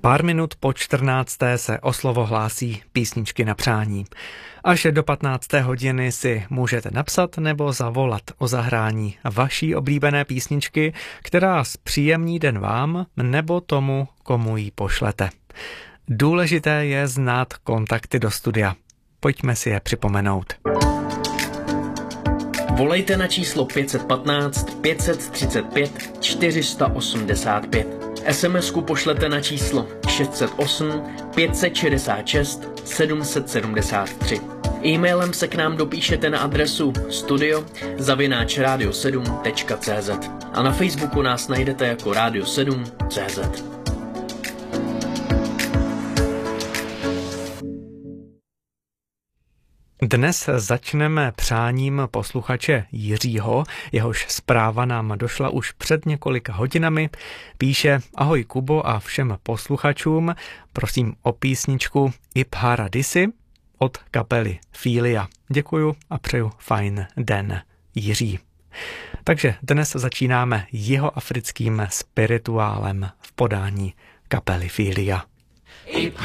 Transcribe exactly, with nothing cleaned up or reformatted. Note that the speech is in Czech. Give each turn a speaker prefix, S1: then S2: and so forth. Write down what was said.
S1: Pár minut po čtrnácté se o slovo hlásí písničky na přání. Až do patnácté hodiny si můžete napsat nebo zavolat o zahrání vaší oblíbené písničky, která zpříjemní den vám nebo tomu, komu ji pošlete. Důležité je znát kontakty do studia. Pojďme si je připomenout.
S2: Volejte na číslo pět jedna pět, pět tři pět, čtyři osm pět. es em esku pošlete na číslo šest set osm, pět set šedesát šest, sedm set sedmdesát tři. E-mailem se k nám dopíšete na adresu studio zavináč radio sedm tečka cé zet a na Facebooku nás najdete jako Radio sedm tečka cé zet.
S1: Dnes začneme přáním posluchače Jiřího, jehož zpráva nám došla už před několika hodinami. Píše: ahoj Kubo a všem posluchačům, prosím o písničku I Paradisi od kapely Filia. Děkuju a přeju fajn den, Jiří. Takže dnes začínáme jihoafrickým spirituálem v podání kapely Filia.